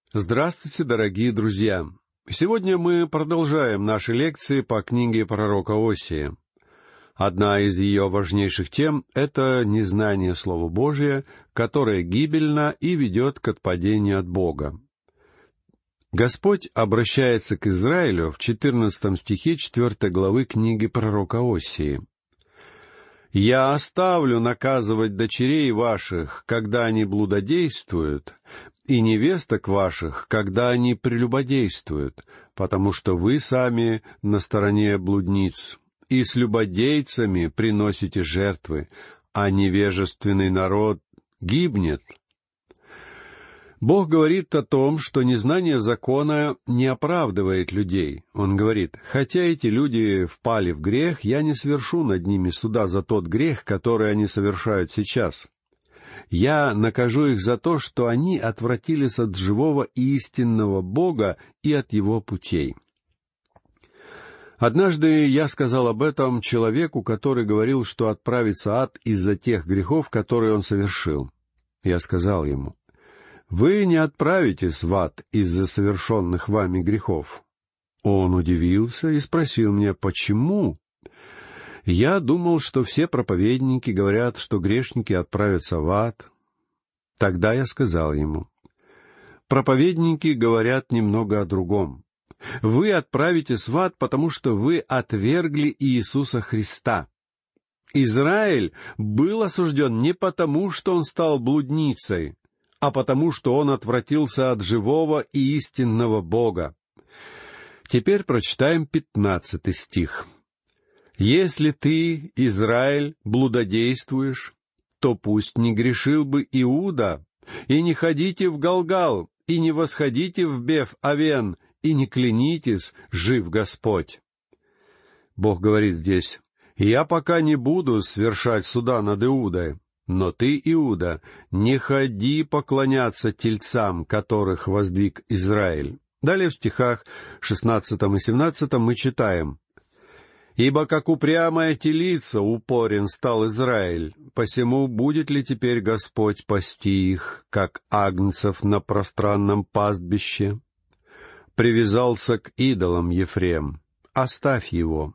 Здравствуйте, дорогие друзья! Сегодня мы продолжаем наши лекции по книге пророка Осии. Одна из ее важнейших тем — это незнание Слова Божия, которое гибельно и ведет к отпадению от Бога. Господь обращается к Израилю в 14 стихе 4 главы книги пророка Осии. «Я оставлю наказывать дочерей ваших, когда они блудодействуют, и невесток ваших, когда они прелюбодействуют, потому что вы сами на стороне блудниц, и с любодейцами приносите жертвы, а невежественный народ гибнет». Бог говорит о том, что незнание закона не оправдывает людей. Он говорит: «Хотя эти люди впали в грех, я не свершу над ними суда за тот грех, который они совершают сейчас. Я накажу их за то, что они отвратились от живого и истинного Бога и от Его путей». Однажды я сказал об этом человеку, который говорил, что отправится в ад из-за тех грехов, которые он совершил. Я сказал ему: «Вы не отправитесь в ад из-за совершенных вами грехов». Он удивился и спросил меня: «Почему?» Я думал, что все проповедники говорят, что грешники отправятся в ад. Тогда я сказал ему: «Проповедники говорят немного о другом. Вы отправитесь в ад, потому что вы отвергли Иисуса Христа. Израиль был осужден не потому, что он стал блудницей, а потому, что он отвратился от живого и истинного Бога». Теперь прочитаем 15 стих. «Если ты, Израиль, блудодействуешь, то пусть не грешил бы Иуда, и не ходите в Галгал, и не восходите в Беф-Авен, и не клянитесь, жив Господь». Бог говорит здесь: «Я пока не буду свершать суда над Иудой, но ты, Иуда, не ходи поклоняться тельцам, которых воздвиг Израиль». Далее в стихах 16 и 17 мы читаем: «Ибо как упрямая телица упорен стал Израиль, посему будет ли теперь Господь пасти их, как агнцев на пространном пастбище? Привязался к идолам Ефрем, оставь его».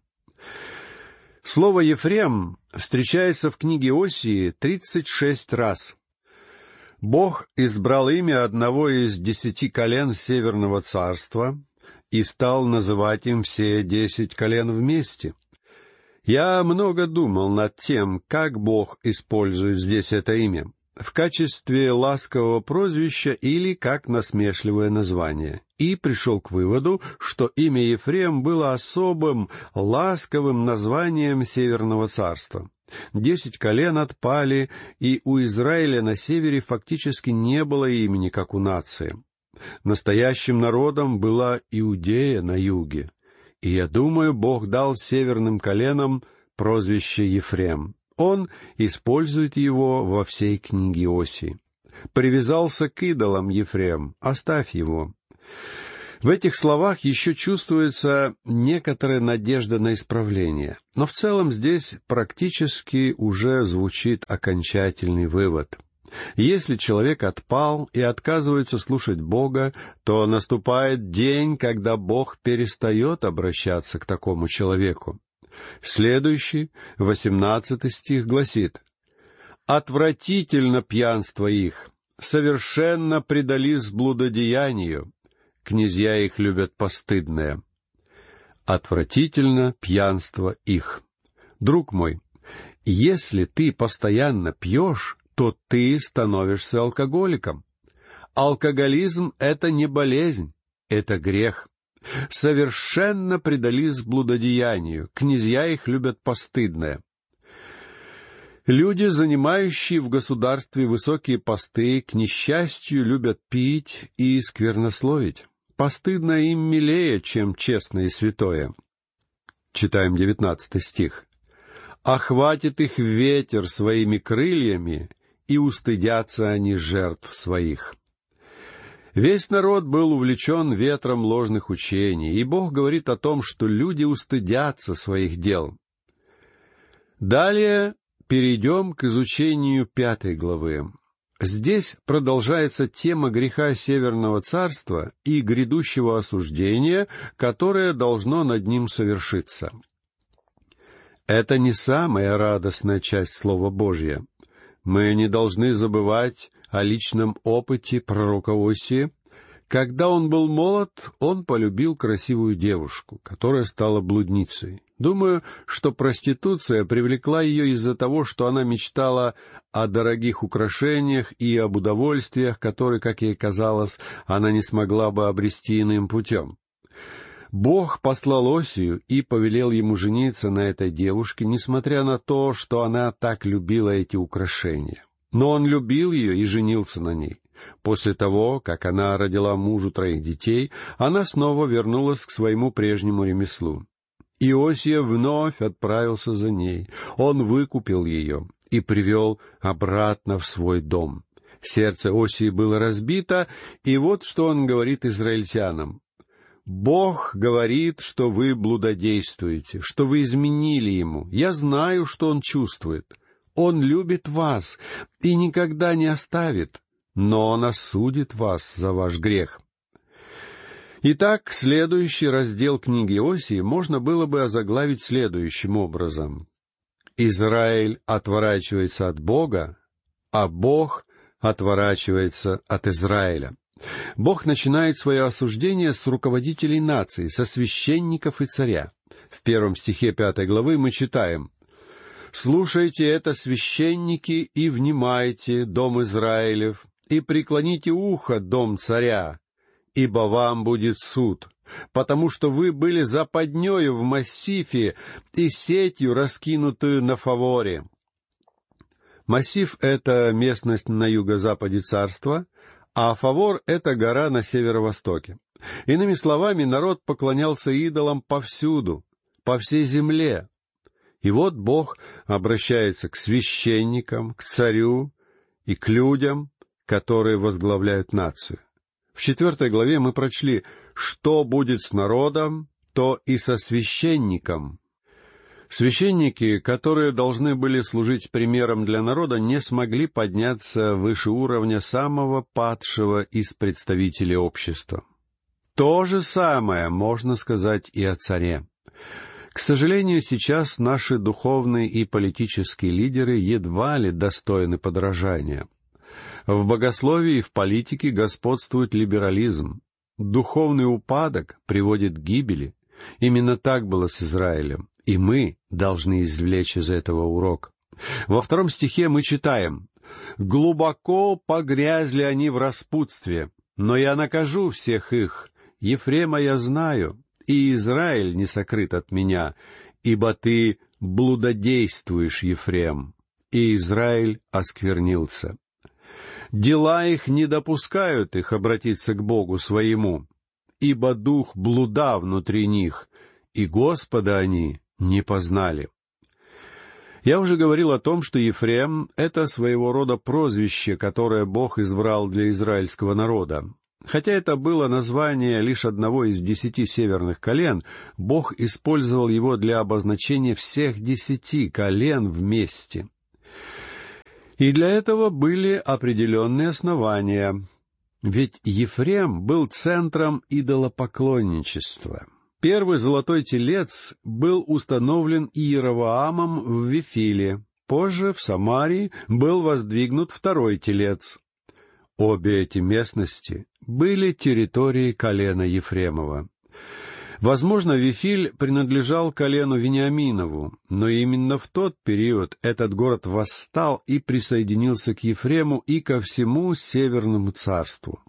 Слово «Ефрем» встречается в книге Осии 36 раз. Бог избрал имя одного из 10 колен Северного царства и стал называть им все 10 колен вместе. Я много думал над тем, как Бог использует здесь это имя, в качестве ласкового прозвища или как насмешливое название, и пришел к выводу, что имя Ефрем было особым, ласковым названием Северного царства. 10 колен отпали, и у Израиля на севере фактически не было имени, как у нации. Настоящим народом была Иудея на юге. И я думаю, Бог дал северным коленам прозвище Ефрем. Он использует его во всей книге Осии. «Привязался к идолам Ефрем, оставь его». В этих словах еще чувствуется некоторая надежда на исправление, но в целом здесь практически уже звучит окончательный вывод. Если человек отпал и отказывается слушать Бога, то наступает день, когда Бог перестает обращаться к такому человеку. Следующий, 18 стих, гласит: «Отвратительно пьянство их, совершенно предались блудодеянию, князья их любят постыдное». Отвратительно пьянство их. Друг мой, если ты постоянно пьешь, то ты становишься алкоголиком. Алкоголизм — это не болезнь, это грех. Совершенно предались блудодеянию, князья их любят постыдное. Люди, занимающие в государстве высокие посты, к несчастью, любят пить и сквернословить. Постыдно им милее, чем честное и святое. Читаем 19 стих. «Охватит их ветер своими крыльями, и устыдятся они жертв своих». Весь народ был увлечен ветром ложных учений, и Бог говорит о том, что люди устыдятся своих дел. Далее перейдем к изучению 5 главы. Здесь продолжается тема греха Северного царства и грядущего осуждения, которое должно над ним совершиться. Это не самая радостная часть Слова Божьего. Мы не должны забывать о личном опыте пророка Осии. Когда он был молод, он полюбил красивую девушку, которая стала блудницей. Думаю, что проституция привлекла ее из-за того, что она мечтала о дорогих украшениях и об удовольствиях, которые, как ей казалось, она не смогла бы обрести иным путем. Бог послал Осию и повелел ему жениться на этой девушке, несмотря на то, что она так любила эти украшения. Но он любил ее и женился на ней. После того, как она родила мужу 3 детей, она снова вернулась к своему прежнему ремеслу. Иосия вновь отправился за ней. Он выкупил ее и привел обратно в свой дом. Сердце Осии было разбито, и вот что он говорит израильтянам. «Бог говорит, что вы блудодействуете, что вы изменили Ему. Я знаю, что Он чувствует. Он любит вас и никогда не оставит, но Он осудит вас за ваш грех». Итак, следующий раздел книги Осии можно было бы озаглавить следующим образом. Израиль отворачивается от Бога, а Бог отворачивается от Израиля. Бог начинает свое осуждение с руководителей нации, со священников и царя. В 1 стихе 5 главы мы читаем: «Слушайте это, священники, и внимайте, дом Израилев, и преклоните ухо, дом царя, ибо вам будет суд, потому что вы были западнёю в массифе и сетью, раскинутую на Фаворе». Массив — это местность на юго-западе царства, а Фавор — это гора на северо-востоке. Иными словами, народ поклонялся идолам повсюду, по всей земле. И вот Бог обращается к священникам, к царю и к людям, которые возглавляют нацию. В 4 главе мы прочли: «Что будет с народом, то и со священником». Священники, которые должны были служить примером для народа, не смогли подняться выше уровня самого падшего из представителей общества. То же самое можно сказать и о царе. К сожалению, сейчас наши духовные и политические лидеры едва ли достойны подражания. В богословии и в политике господствует либерализм. Духовный упадок приводит к гибели. Именно так было с Израилем, и мы должны извлечь из этого урок. Во 2 стихе мы читаем: «Глубоко погрязли они в распутстве, но я накажу всех их. Ефрема я знаю, и Израиль не сокрыт от меня, ибо ты блудодействуешь, Ефрем, и Израиль осквернился. Дела их не допускают их обратиться к Богу своему, ибо дух блуда внутри них, и Господа они не познали». Я уже говорил о том, что Ефрем — это своего рода прозвище, которое Бог избрал для израильского народа. Хотя это было название лишь одного из 10 северных колен, Бог использовал его для обозначения всех 10 колен вместе. И для этого были определенные основания. Ведь Ефрем был центром идолопоклонничества. Первый золотой телец был установлен Иеровоамом в Вифиле. Позже в Самарии был воздвигнут 2-й телец. Обе эти местности были территорией колена Ефремова. Возможно, Вифиль принадлежал колену Вениаминову, но именно в тот период этот город восстал и присоединился к Ефрему и ко всему Северному царству.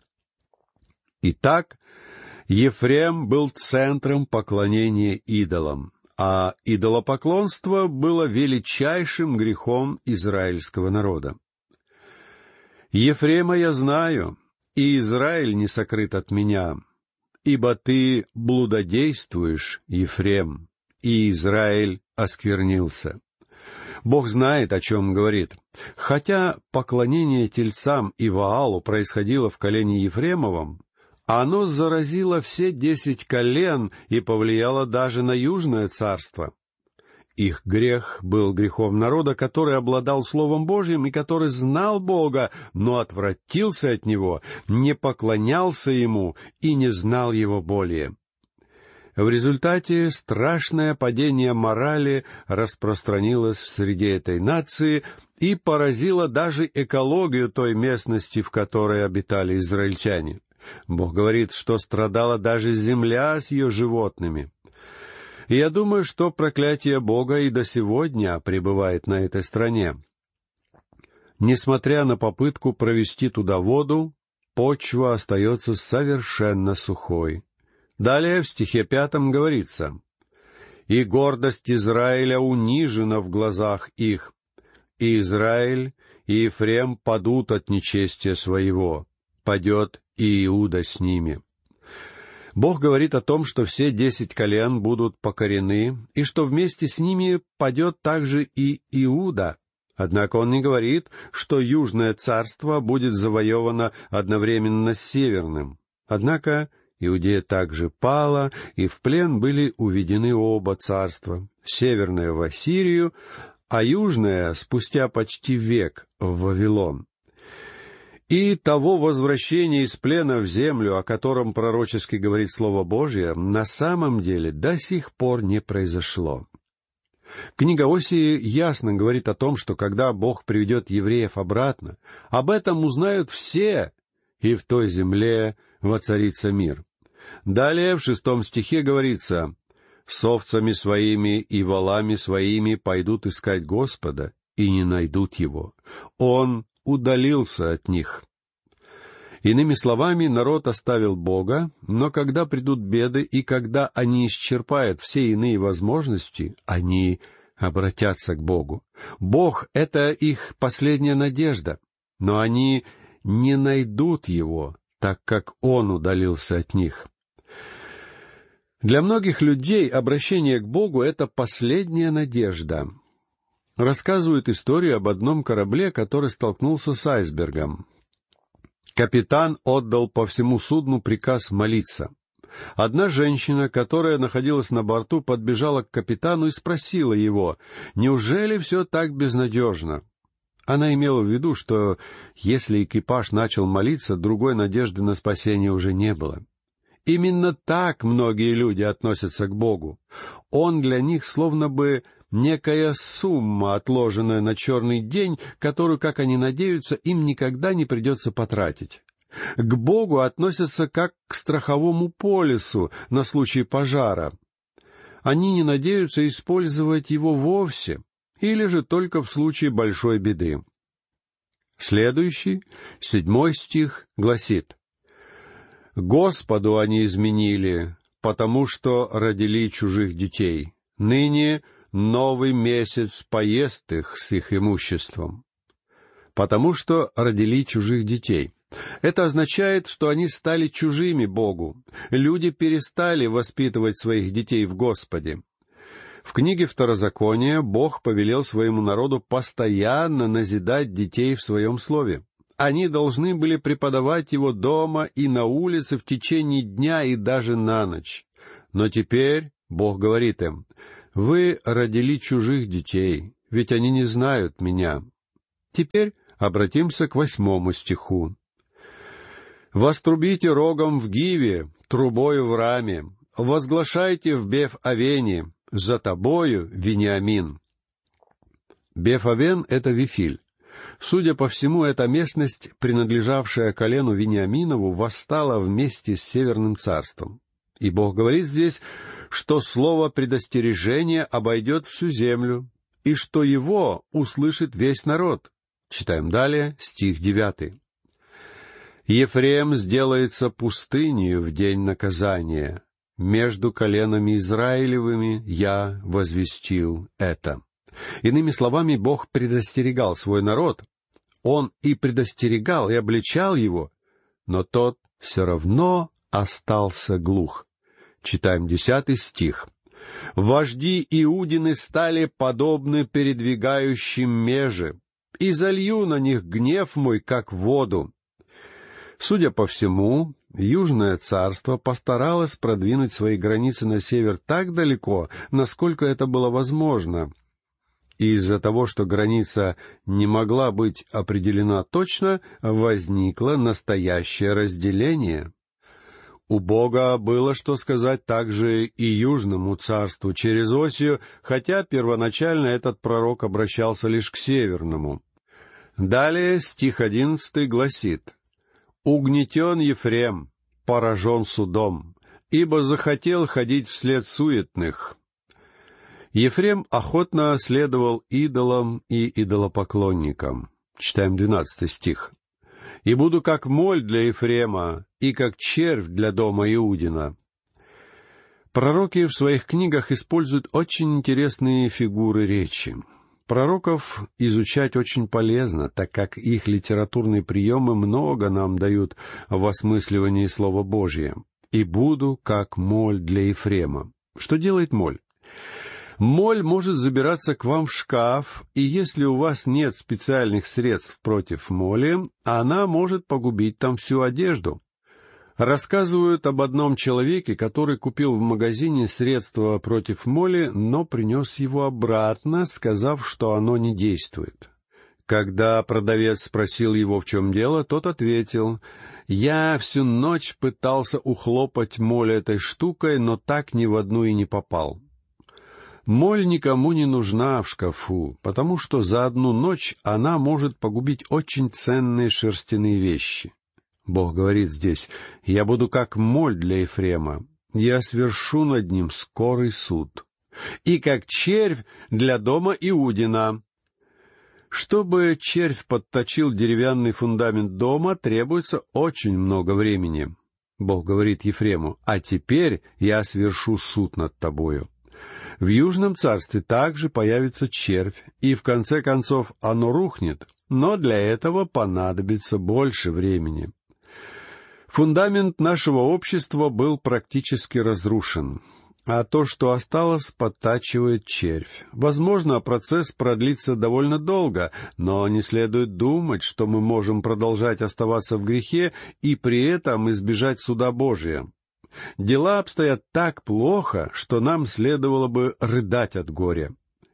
Итак, Ефрем был центром поклонения идолам, а идолопоклонство было величайшим грехом израильского народа. «Ефрема я знаю, и Израиль не сокрыт от меня, ибо ты блудодействуешь, Ефрем, и Израиль осквернился». Бог знает, о чем говорит. Хотя поклонение тельцам и Ваалу происходило в колене Ефремовом, оно заразило все 10 колен и повлияло даже на Южное царство. их грех был грехом народа, который обладал Словом Божьим и который знал Бога, но отвратился от Него, не поклонялся Ему и не знал Его более. В результате страшное падение морали распространилось среди этой нации и поразило даже экологию той местности, в которой обитали израильтяне. Бог говорит, что страдала даже земля с ее животными. И я думаю, что проклятие Бога и до сегодня пребывает на этой стране. Несмотря на попытку провести туда воду, почва остается совершенно сухой. Далее в стихе 5 говорится: «И гордость Израиля унижена в глазах их, и Израиль и Ефрем падут от нечестия своего, падет и Иуда с ними». Бог говорит о том, что все 10 колен будут покорены, и что вместе с ними падет также и Иуда. Однако Он не говорит, что Южное царство будет завоевано одновременно с Северным. Однако Иудея также пала, и в плен были уведены оба царства, Северное в Ассирию, а Южное спустя почти век в Вавилон. И того возвращения из плена в землю, о котором пророчески говорит Слово Божье, на самом деле до сих пор не произошло. Книга Осии ясно говорит о том, что когда Бог приведет евреев обратно, об этом узнают все, и в той земле воцарится мир. Далее в 6 стихе говорится: «С овцами своими и волами своими пойдут искать Господа, и не найдут Его. Он удалился от них». Иными словами, народ оставил Бога, но когда придут беды и когда они исчерпают все иные возможности, они обратятся к Богу. Бог — это их последняя надежда, но они не найдут Его, так как Он удалился от них. Для многих людей обращение к Богу — это последняя надежда. Рассказывают историю об одном корабле, который столкнулся с айсбергом. Капитан отдал по всему судну приказ молиться. Одна женщина, которая находилась на борту, подбежала к капитану и спросила его: «Неужели все так безнадежно?» Она имела в виду, что если экипаж начал молиться, другой надежды на спасение уже не было. Именно так многие люди относятся к Богу. Он для них словно бы некая сумма, отложенная на черный день, которую, как они надеются, им никогда не придется потратить. К Богу относятся как к страховому полису на случай пожара. Они не надеются использовать его вовсе, или же только в случае большой беды. Следующий, 7 стих, гласит: «Господу они изменили, потому что родили чужих детей. Ныне новый месяц поест их с их имуществом». Потому что родили чужих детей. Это означает, что они стали чужими Богу. Люди перестали воспитывать своих детей в Господе. В книге Второзакония Бог повелел своему народу постоянно назидать детей в Своем Слове. Они должны были преподавать его дома и на улице в течение дня и даже на ночь. Но теперь Бог говорит им: «Вы родили чужих детей, ведь они не знают Меня». Теперь обратимся к 8 стиху. «Вострубите рогом в Гиве, трубою в Раме, возглашайте в Беф-Авене, за тобою, Вениамин». Беф-Авен — это Вифиль. Судя по всему, эта местность, принадлежавшая колену Вениаминову, восстала вместе с Северным царством. И Бог говорит здесь, что слово предостережения обойдет всю землю, и что его услышит весь народ. Читаем далее, стих 9. «Ефрем сделается пустынею в день наказания. Между коленами Израилевыми я возвестил это». Иными словами, Бог предостерегал свой народ. Он и предостерегал, и обличал его, но тот все равно остался глух. Читаем 10 стих. «Вожди Иудины стали подобны передвигающим межи, и залью на них гнев мой, как воду». Судя по всему, Южное царство постаралось продвинуть свои границы на север так далеко, насколько это было возможно. И из-за того, что граница не могла быть определена точно, возникло настоящее разделение. У Бога было что сказать также и Южному царству через Осию, хотя первоначально этот пророк обращался лишь к Северному. Далее стих 11 гласит: «Угнетен Ефрем, поражен судом, ибо захотел ходить вслед суетных». Ефрем охотно следовал идолам и идолопоклонникам. Читаем 12 стих. «И буду как моль для Ефрема, и как червь для дома Иудина». Пророки в своих книгах используют очень интересные фигуры речи. Пророков изучать очень полезно, так как их литературные приемы много нам дают в осмысливании Слова Божия. «И буду как моль для Ефрема». Что делает моль? Моль может забираться к вам в шкаф, и если у вас нет специальных средств против моли, она может погубить там всю одежду. Рассказывают об одном человеке, который купил в магазине средство против моли, но принес его обратно, сказав, что оно не действует. Когда продавец спросил его, в чем дело, тот ответил: «Я всю ночь пытался ухлопать моль этой штукой, но так ни в одну и не попал». Моль никому не нужна в шкафу, потому что за одну ночь она может погубить очень ценные шерстяные вещи. Бог говорит здесь: «Я буду как моль для Ефрема, я свершу над ним скорый суд, и как червь для дома Иудина». Чтобы червь подточил деревянный фундамент дома, требуется очень много времени. Бог говорит Ефрему: «А теперь я свершу суд над тобою». В Южном царстве также появится червь, и в конце концов оно рухнет, но для этого понадобится больше времени. Фундамент нашего общества был практически разрушен, а то, что осталось, подтачивает червь. Возможно, процесс продлится довольно долго, но не следует думать, что мы можем продолжать оставаться в грехе и при этом избежать суда Божия. Дела обстоят так плохо, что нам следовало бы рыдать от горя.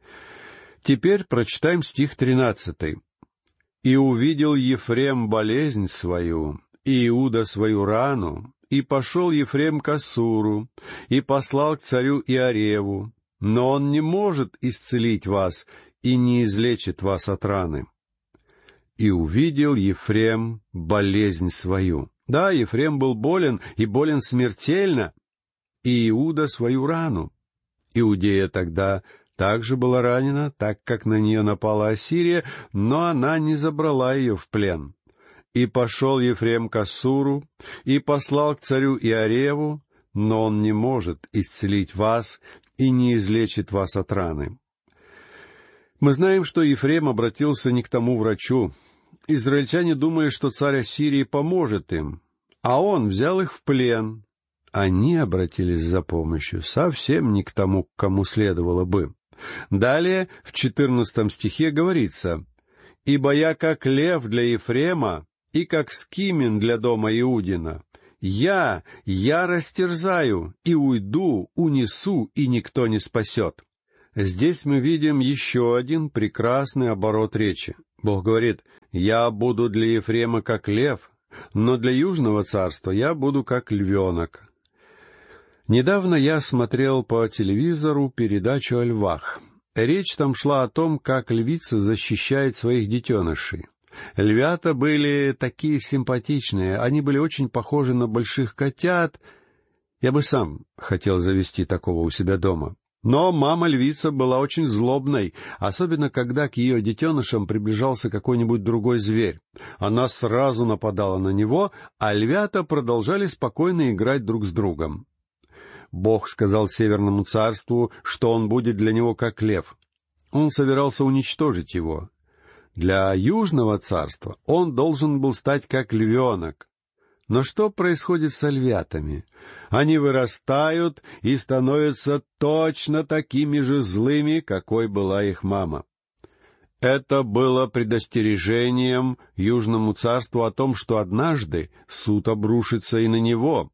Теперь прочитаем стих 13. «И увидел Ефрем болезнь свою, и Иуда свою рану, и пошел Ефрем к Ассуру, и послал к царю Иареву, но он не может исцелить вас и не излечит вас от раны». «И увидел Ефрем болезнь свою». Да, Ефрем был болен, и болен смертельно, и Иуда свою рану. Иудея тогда также была ранена, так как на нее напала Ассирия, но она не забрала ее в плен. «И пошел Ефрем к Ассуру, и послал к царю Иареву, но он не может исцелить вас и не излечит вас от раны». Мы знаем, что Ефрем обратился не к тому врачу. Израильтяне думали, что царь Ассирии поможет им, а он взял их в плен. Они обратились за помощью совсем не к тому, к кому следовало бы. Далее, в 14 стихе говорится: «Ибо я как лев для Ефрема и как скимин для дома Иудина. Я растерзаю и уйду, унесу, и никто не спасет». Здесь мы видим еще один прекрасный оборот речи. Бог говорит: «Я буду для Ефрема как лев, но для Южного царства я буду как львенок». Недавно я смотрел по телевизору передачу о львах. Речь там шла о том, как львица защищает своих детенышей. Львята были такие симпатичные, они были очень похожи на больших котят. Я бы сам хотел завести такого у себя дома. Но мама-львица была очень злобной, особенно когда к ее детенышам приближался какой-нибудь другой зверь. Она сразу нападала на него, а львята продолжали спокойно играть друг с другом. Бог сказал Северному царству, что он будет для него как лев. Он собирался уничтожить его. Для Южного царства он должен был стать как львенок. Но что происходит с львятами? Они вырастают и становятся точно такими же злыми, какой была их мама. Это было предостережением Южному царству о том, что однажды суд обрушится и на него.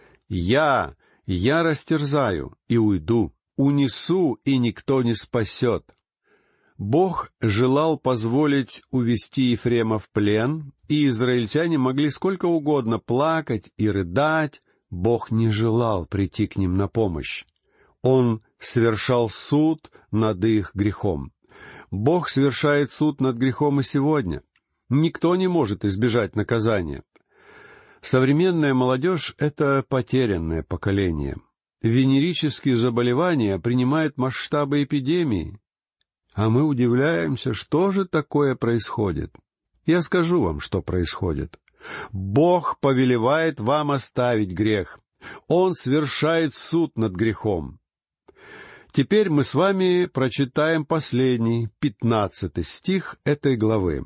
Я растерзаю и уйду, унесу, и никто не спасет». Бог желал позволить увести Ефрема в плен, и израильтяне могли сколько угодно плакать и рыдать. Бог не желал прийти к ним на помощь. Он совершал суд над их грехом. Бог совершает суд над грехом и сегодня. Никто не может избежать наказания. Современная молодежь — это потерянное поколение. Венерические заболевания принимают масштабы эпидемии. А мы удивляемся, что же такое происходит. Я скажу вам, что происходит. Бог повелевает вам оставить грех. Он совершает суд над грехом. Теперь мы с вами прочитаем последний, 15 стих этой главы.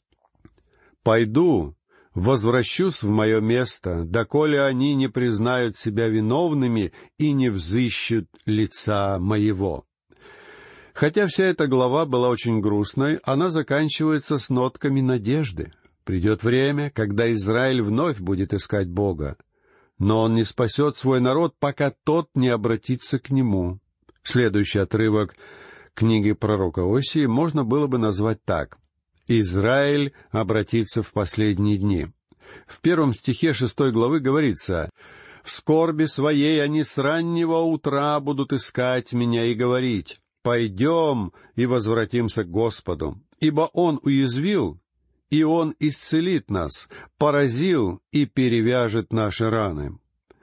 «Пойду, возвращусь в мое место, доколе они не признают себя виновными и не взыщут лица моего». Хотя вся эта глава была очень грустной, она заканчивается с нотками надежды. Придет время, когда Израиль вновь будет искать Бога. Но он не спасет свой народ, пока тот не обратится к нему. Следующий отрывок книги пророка Осии можно было бы назвать так: «Израиль обратится в последние дни». В 1 стихе 6 главы говорится: «В скорби своей они с раннего утра будут искать меня и говорить: пойдем и возвратимся к Господу, ибо Он уязвил, и Он исцелит нас, поразил и перевяжет наши раны».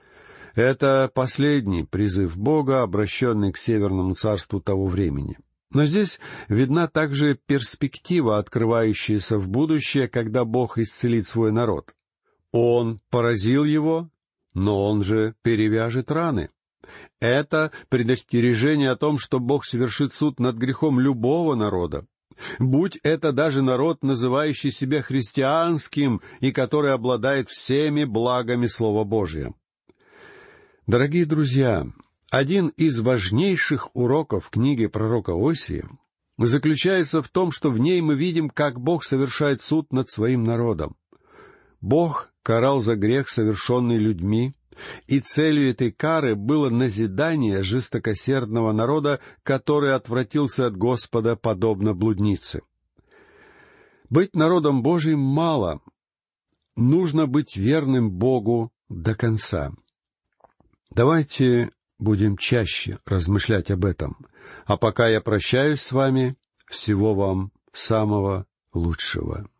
Это последний призыв Бога, обращенный к Северному царству того времени. Но здесь видна также перспектива, открывающаяся в будущее, когда Бог исцелит свой народ. Он поразил его, но Он же перевяжет раны. Это предостережение о том, что Бог совершит суд над грехом любого народа. Будь это даже народ, называющий себя христианским и который обладает всеми благами Слова Божия. Дорогие друзья, один из важнейших уроков книги пророка Осии заключается в том, что в ней мы видим, как Бог совершает суд над своим народом. Бог карал за грех, совершенный людьми, и целью этой кары было назидание жестокосердного народа, который отвратился от Господа, подобно блуднице. Быть народом Божиим мало. Нужно быть верным Богу до конца. Давайте будем чаще размышлять об этом. А пока я прощаюсь с вами, всего вам самого лучшего.